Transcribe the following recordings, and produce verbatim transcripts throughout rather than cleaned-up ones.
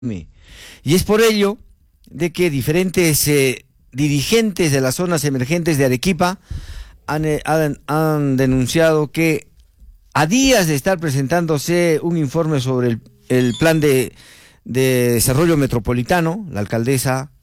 Y es por ello de que diferentes eh, dirigentes de las zonas emergentes de Arequipa han, eh, han, han denunciado que a días de estar presentándose un informe sobre el, el plan de, de desarrollo metropolitano, la alcaldesa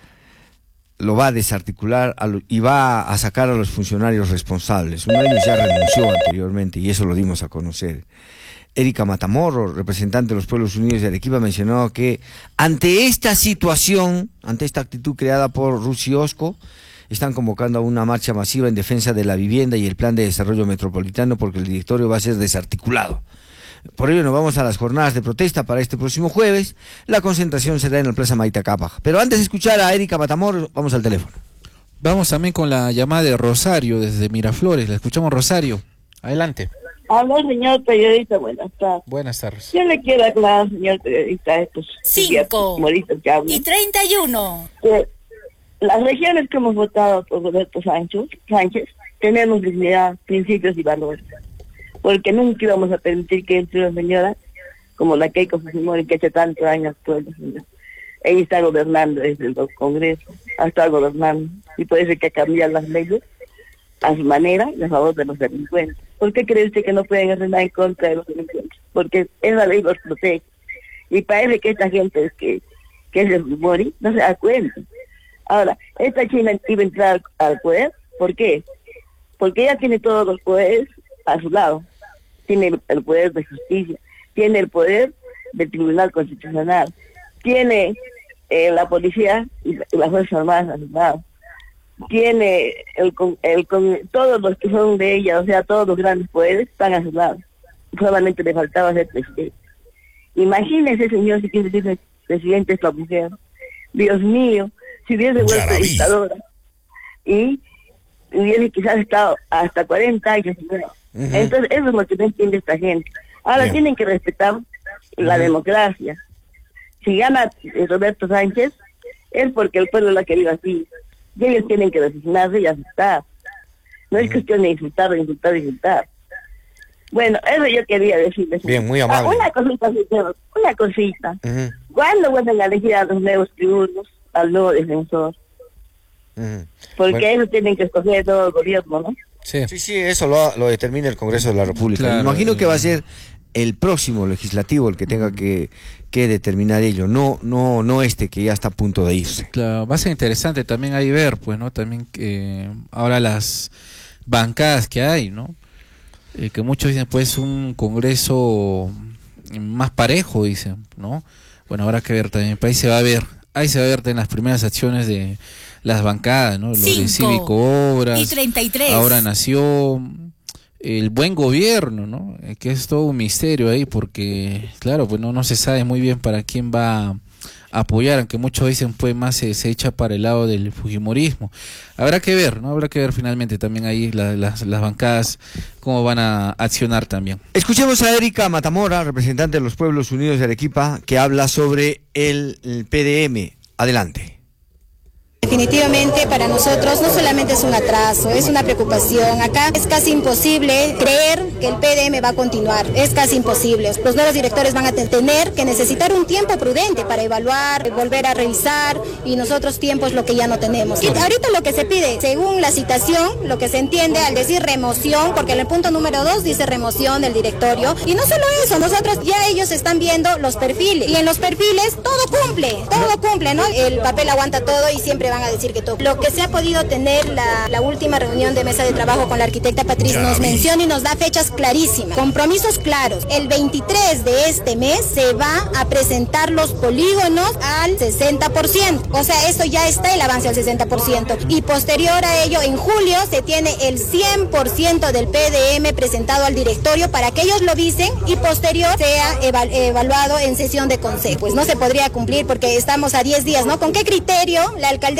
lo va a desarticular a lo, y va a sacar a los funcionarios responsables. Uno de ellos ya renunció anteriormente y eso lo dimos a conocer. Erika Matamoros, representante de los Pueblos Unidos de Arequipa, mencionó que ante esta situación, ante esta actitud creada por Rusi Osco, están convocando a una marcha masiva en defensa de la vivienda y el plan de desarrollo metropolitano porque el directorio va a ser desarticulado. Por ello nos vamos a las jornadas de protesta para este próximo jueves. La concentración será en la Plaza Maita Cápac. Pero antes de escuchar a Erika Matamoros, vamos al teléfono. Vamos también con la llamada de Rosario desde Miraflores. La escuchamos, Rosario. Adelante. Hola, señor periodista, buenas tardes. Buenas tardes. Yo le quiero aclarar, señor periodista, a estos Cinco humoristas que hablan. y treinta y uno. Que las regiones que hemos votado por Roberto Sánchez, Sánchez, tenemos dignidad, principios y valores. Porque nunca íbamos a permitir que entre una señora como la Keiko Fujimori, que ha hecho tantos años al pueblo, señor. Ella está gobernando desde el Congreso, ha estado gobernando, y parece que ha cambiado las leyes a su manera y a favor de los delincuentes. ¿Por qué cree usted que no pueden hacer nada en contra de los delincuentes? Porque esa ley los protege. Y parece que esta gente que, que es de Fujimori no se da cuenta. Ahora, esta China iba a entrar al poder, ¿por qué? Porque ella tiene todos los poderes a su lado. Tiene el, el poder de justicia, tiene el poder del Tribunal Constitucional, tiene eh, la policía y, la, y las Fuerzas Armadas a su lado, tiene el, el, el, todos los que son de ella, o sea, todos los grandes poderes están a su lado. Solamente le faltaba ser presidente. Imagínese, señor, si quiere ser presidente esta mujer. Dios mío, si hubiese vuelto dictadora y hubiese quizás estado hasta cuarenta años. Uh-huh. Entonces, eso es lo que no entiende esta gente. Ahora Bien. tienen que respetar la uh-huh. democracia. Si gana Roberto Sánchez, es porque el pueblo lo ha querido así. Y ellos tienen que resignarse y aceptar. No uh-huh. es cuestión de insultar, de insultar, de insultar. Bueno, eso yo quería decirles. Bien, muy amable. Ah, una cosita, señor, una cosita. Uh-huh. ¿Cuándo van a elegir a los nuevos tribunos, al nuevo defensor? Uh-huh. Porque bueno. ellos tienen que escoger todo el gobierno, ¿no? Sí, sí, sí, eso lo, lo determina el Congreso de la República. Claro, Me imagino eh, que va a ser el próximo legislativo el que tenga que, que determinar ello, no, no, no este que ya está a punto de irse. Claro, va a ser interesante también ahí ver, pues, ¿no? También que ahora las bancadas que hay, ¿no? Eh, que muchos dicen, pues, un Congreso más parejo, dicen, ¿no? Bueno, habrá que ver también, ahí se va a ver, ahí se va a ver en las primeras acciones de las bancadas, ¿no? Lo de Cívico Obras, y treinta y tres. Ahora nació el buen gobierno, ¿no? Eh, que es todo un misterio ahí, porque, claro, pues no, no se sabe muy bien para quién va a apoyar, aunque muchos dicen, pues, más se, se echa para el lado del fujimorismo. Habrá que ver, ¿no? Habrá que ver finalmente también ahí la, las, las bancadas, cómo van a accionar también. Escuchemos a Erika Matamora, representante de los Pueblos Unidos de Arequipa, que habla sobre el, el P D M. Adelante. Definitivamente para nosotros no solamente es un atraso, es una preocupación. Acá es casi imposible creer que el P D M va a continuar, es casi imposible. Los nuevos directores van a tener que necesitar un tiempo prudente para evaluar, volver a revisar, y nosotros tiempo es lo que ya no tenemos. Y ahorita lo que se pide, según la citación, lo que se entiende al decir remoción, porque en el punto número dos dice remoción del directorio, y no solo eso, nosotros ya ellos están viendo los perfiles, y en los perfiles todo cumple, todo cumple, ¿no? El papel aguanta todo y siempre van a decir que todo. Lo que se ha podido tener la, la última reunión de mesa de trabajo con la arquitecta Patricia nos menciona y nos da fechas clarísimas, compromisos claros. El veintitrés de este mes se va a presentar los polígonos al sesenta por ciento, o sea, esto ya está el avance al sesenta por ciento, y posterior a ello, en julio se tiene el cien por ciento del P D M presentado al directorio para que ellos lo visen y posterior sea eval evaluado en sesión de consejo. Pues no se podría cumplir porque estamos a diez días, ¿no? ¿Con qué criterio la alcaldesa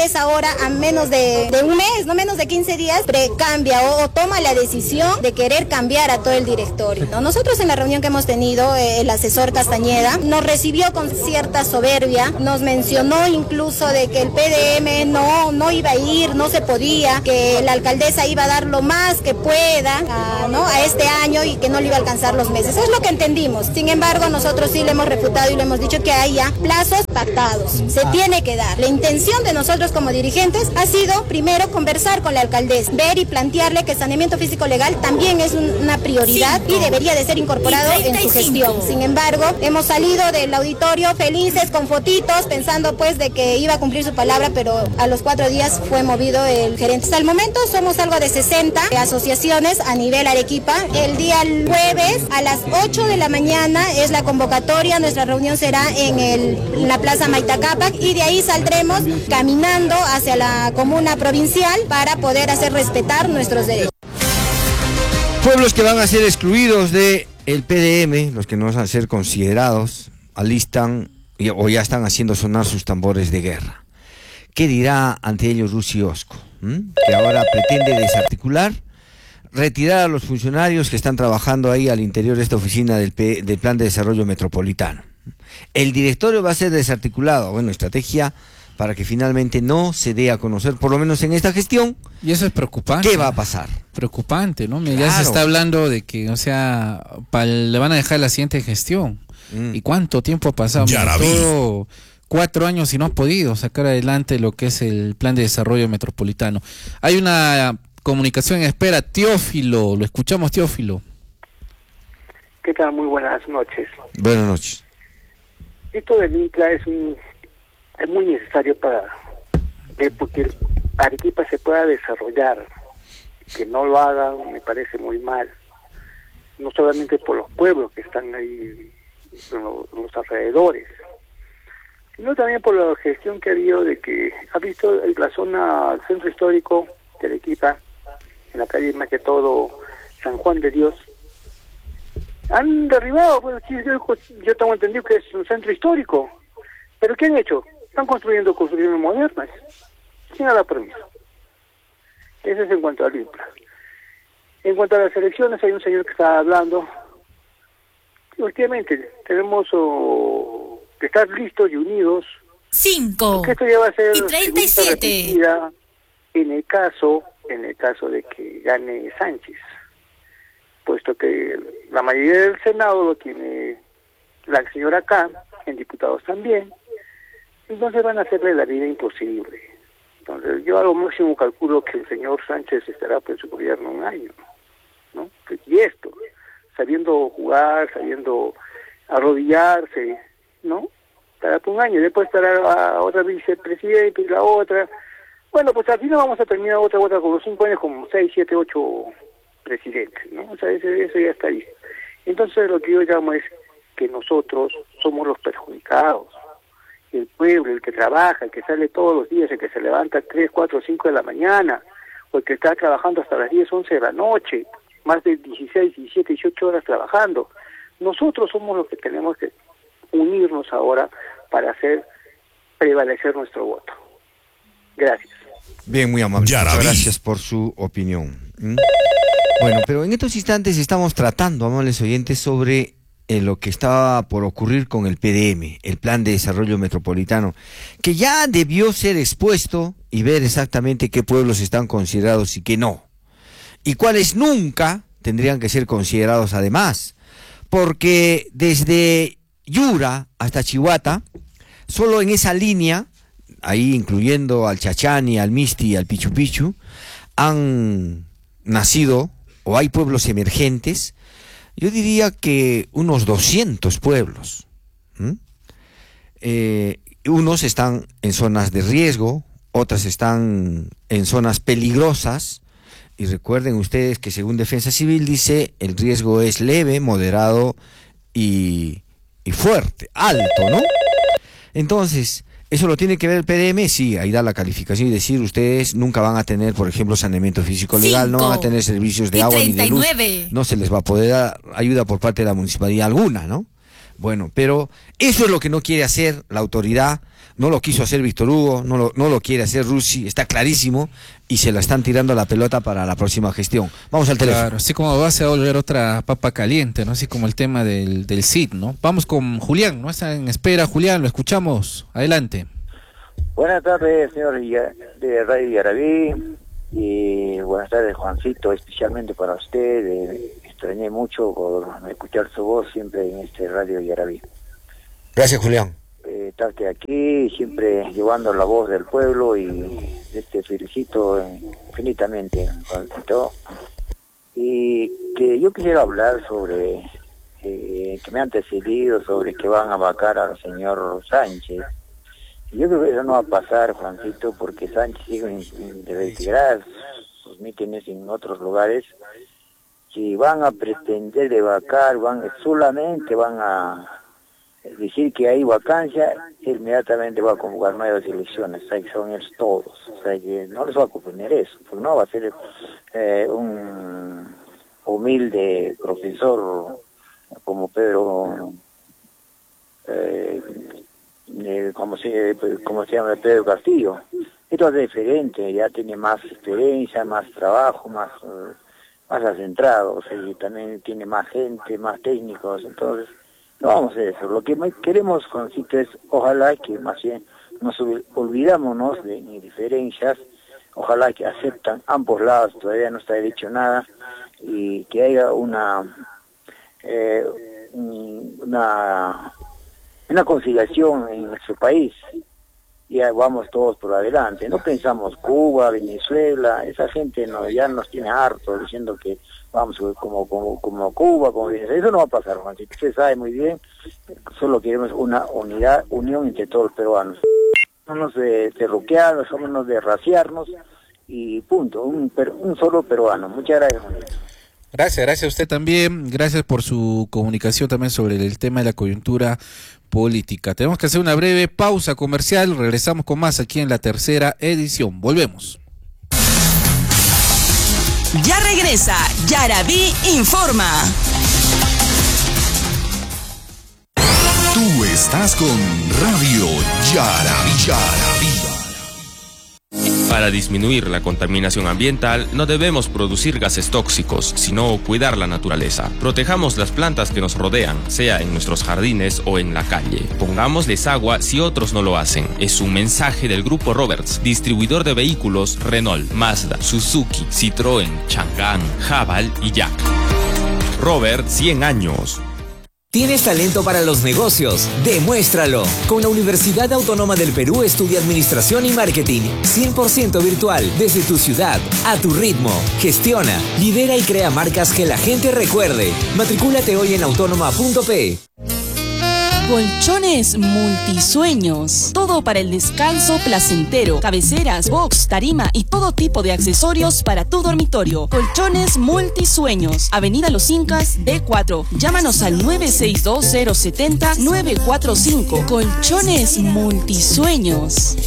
alcaldesa ahora, a menos de, de un mes, no menos de quince días, pre cambia o, o toma la decisión de querer cambiar a todo el directorio, ¿no? Nosotros en la reunión que hemos tenido, eh, el asesor Castañeda nos recibió con cierta soberbia, nos mencionó incluso de que el P D M no, no iba a ir, no se podía, que la alcaldesa iba a dar lo más que pueda a, ¿no? a este año y que no le iba a alcanzar los meses. Es lo que entendimos. Sin embargo, nosotros sí le hemos refutado y le hemos dicho que haya plazos pactados. Se tiene que dar. La intención de nosotros como dirigentes ha sido primero conversar con la alcaldesa, ver y plantearle que el saneamiento físico legal también es un, una prioridad Cinco. y debería de ser incorporado en su gestión. Sin embargo, hemos salido del auditorio felices con fotitos, pensando pues de que iba a cumplir su palabra, pero a los cuatro días fue movido el gerente. Hasta el momento somos algo de sesenta asociaciones a nivel Arequipa. El día jueves a las ocho de la mañana es la convocatoria. Nuestra reunión será en, el, en la Plaza Maitacapac y de ahí saldremos caminando hacia la comuna provincial para poder hacer respetar nuestros derechos. Pueblos que van a ser excluidos de el P D M, los que no van a ser considerados, alistan y, o ya están haciendo sonar sus tambores de guerra. ¿Qué dirá ante ellos Rusi Osco? ¿Mm? Que ahora pretende desarticular, retirar a los funcionarios que están trabajando ahí al interior de esta oficina del, P, del Plan de Desarrollo Metropolitano. El directorio va a ser desarticulado. Bueno, estrategia para que finalmente no se dé a conocer, por lo menos en esta gestión. Y eso es preocupante. ¿Qué va a pasar? Preocupante, ¿no? Claro. Ya se está hablando de que, o sea, pa, le van a dejar la siguiente gestión. Mm. ¿Y cuánto tiempo ha pasado? Ya la vi. Todo, cuatro años y no ha podido sacar adelante lo que es el Plan de Desarrollo Metropolitano. Hay una comunicación en espera. Teófilo, lo escuchamos, Teófilo. ¿Qué tal? Muy buenas noches. Buenas noches. Esto del INCLA es un es muy necesario para que porque Arequipa se pueda desarrollar. Que no lo hagan me parece muy mal, no solamente por los pueblos que están ahí en los, en los alrededores, sino también por la gestión que ha habido de que ha visto la zona, el centro histórico de Arequipa, en la calle más que todo San Juan de Dios, han derribado, pues, yo, yo tengo entendido que es un centro histórico, pero ¿qué han hecho? Están construyendo construcciones modernas. ¿Quién ha dado permiso? Eso es en cuanto al INPLA. En cuanto a las elecciones, hay un señor que está hablando. Últimamente tenemos oh, que estar listos y unidos. Cinco. Porque esto ya va a ser y treinta y siete. En el caso, en el caso de que gane Sánchez, puesto que la mayoría del Senado lo tiene la señora K, en diputados también. Entonces van a hacerle la vida imposible. Entonces yo a lo máximo calculo que el señor Sánchez estará en su gobierno un año, ¿no? Y esto, sabiendo jugar, sabiendo arrodillarse, ¿no? Estará por un año, después estará a otra vicepresidenta y la otra. Bueno, pues al final vamos a terminar otra otra con los cinco años como seis, siete, ocho presidentes, ¿no? O sea, eso, eso ya está ahí. Entonces lo que yo llamo es que nosotros somos los perjudicados. El pueblo, el que trabaja, el que sale todos los días, el que se levanta a tres, cuatro, cinco de la mañana, o el que está trabajando hasta las diez, once de la noche, más de dieciséis, diecisiete, dieciocho horas trabajando. Nosotros somos los que tenemos que unirnos ahora para hacer prevalecer nuestro voto. Gracias. Bien, muy amable. Muchas gracias por su opinión. ¿Mm? Bueno, pero en estos instantes estamos tratando, amables oyentes, sobre en lo que estaba por ocurrir con el P D M, el Plan de Desarrollo Metropolitano, que ya debió ser expuesto y ver exactamente qué pueblos están considerados y qué no, y cuáles nunca tendrían que ser considerados además, porque desde Yura hasta Chihuahua, solo en esa línea, ahí incluyendo al Chachani, al Misti y al Pichu Pichu, han nacido, o hay pueblos emergentes. Yo diría que unos doscientos pueblos. ¿Mm? Eh, unos están en zonas de riesgo, otras están en zonas peligrosas, y recuerden ustedes que según Defensa Civil dice, el riesgo es leve, moderado y, y fuerte, alto, ¿no? Entonces, ¿eso lo tiene que ver el P D M? Sí, ahí da la calificación y decir, ustedes nunca van a tener, por ejemplo, saneamiento físico legal, no van a tener servicios de agua ni de luz, no se les va a poder dar ayuda por parte de la municipalidad alguna, ¿no? Bueno, pero eso es lo que no quiere hacer la autoridad, no lo quiso hacer Víctor Hugo, no lo, no lo quiere hacer Rusi, está clarísimo, y se la están tirando la pelota para la próxima gestión. Vamos al teléfono. Claro, así como va a volver otra papa caliente, ¿no? Así como el tema del, del C I D, ¿no? Vamos con Julián, ¿no? Está en espera, Julián, lo escuchamos. Adelante. Buenas tardes, señor de Radio Yarabí, y buenas tardes, Juancito, especialmente para usted. Eh, extrañé mucho por escuchar su voz siempre en este Radio Yarabí. Gracias, Julián. Eh, estarte aquí, siempre llevando la voz del pueblo, y te felicito infinitamente, Juancito. Y que yo quisiera hablar sobre, eh, que me han antecedido sobre que van a vacar al señor Sánchez. Yo creo que eso no va a pasar, Juancito, porque Sánchez sigue de retirar sus mítines en otros lugares. Si van a pretender de vacar, van solamente van a decir que hay vacancia, inmediatamente va a convocar nuevas elecciones. O sea, que son ellos todos. O sea, que no les va a convenir eso, porque no va a ser eh, un humilde profesor como Pedro... Eh, Eh, como se como se llama Pedro Castillo. Esto es diferente, ya tiene más experiencia, más trabajo, más uh, más acentrado, o sea, y también tiene más gente, más técnicos. Entonces no vamos a hacer eso. Lo que queremos con Cito es, ojalá que más bien nos olvidámonos de diferencias, ojalá que aceptan ambos lados, todavía no está dicho nada, y que haya una eh, una una conciliación en nuestro país. Ya vamos todos por adelante, no pensamos Cuba, Venezuela, esa gente no, ya nos tiene hartos diciendo que vamos como como como Cuba, como Venezuela. Eso no va a pasar, Juan, usted sabe muy bien, solo queremos una unidad, unión entre todos los peruanos. Vámonos de terruquear, vámonos de raciarnos, y punto, un, un solo peruano. Muchas gracias, Juan. Gracias, gracias a usted también, gracias por su comunicación también sobre el tema de la coyuntura política. Tenemos que hacer una breve pausa comercial, regresamos con más aquí en la tercera edición. Volvemos. Ya regresa Yarabí Informa. Tú estás con Radio Yarabí. Yarabí. Para disminuir la contaminación ambiental, no debemos producir gases tóxicos, sino cuidar la naturaleza. Protejamos las plantas que nos rodean, sea en nuestros jardines o en la calle. Pongámosles agua si otros no lo hacen. Es un mensaje del Grupo Roberts, distribuidor de vehículos Renault, Mazda, Suzuki, Citroën, Chang'an, Haval y Jack. Robert, cien años. ¿Tienes talento para los negocios? ¡Demuéstralo! Con la Universidad Autónoma del Perú estudia Administración y Marketing, cien por ciento virtual, desde tu ciudad, a tu ritmo. Gestiona, lidera y crea marcas que la gente recuerde. Matricúlate hoy en autónoma punto pe. Colchones multisueños. Todo para el descanso placentero. Cabeceras, box, tarima y todo tipo de accesorios para tu dormitorio. Colchones multisueños. Avenida Los Incas, D cuatro. Llámanos al nueve seis dos cero siete cero nueve cuatro cinco. Colchones multisueños.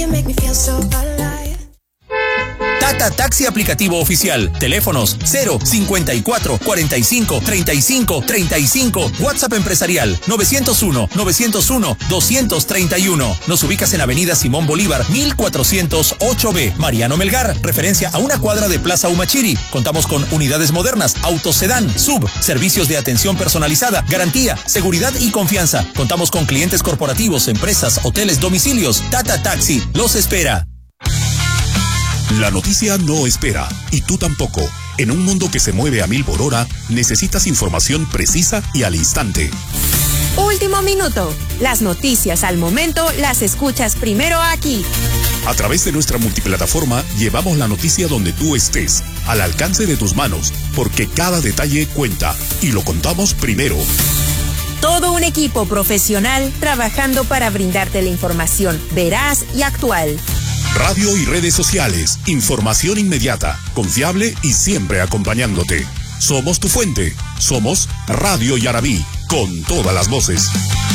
Tata Taxi aplicativo oficial. Teléfonos cero cincuenta y cuatro cuarenta y cinco treinta y cinco treinta y cinco. WhatsApp empresarial novecientos uno novecientos uno doscientos treinta y uno. Nos ubicas en Avenida Simón Bolívar mil cuatrocientos ocho B. Mariano Melgar, referencia a una cuadra de Plaza Humachiri. Contamos con unidades modernas, autos sedán, sub, servicios de atención personalizada, garantía, seguridad y confianza. Contamos con clientes corporativos, empresas, hoteles, domicilios. Tata Taxi los espera. La noticia no espera, y tú tampoco. En un mundo que se mueve a mil por hora, necesitas información precisa y al instante. Último minuto. Las noticias al momento las escuchas primero aquí. A través de nuestra multiplataforma llevamos la noticia donde tú estés, al alcance de tus manos, porque cada detalle cuenta y lo contamos primero. Todo un equipo profesional trabajando para brindarte la información veraz y actual. Radio y redes sociales, información inmediata, confiable y siempre acompañándote. Somos tu fuente, somos Radio Yarabí, con todas las voces.